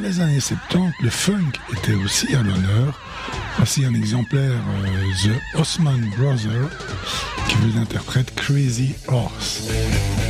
les années 70, le funk était aussi à l'honneur. Voici un exemplaire, The Osman Brothers, qui vous interprète Crazy Horse.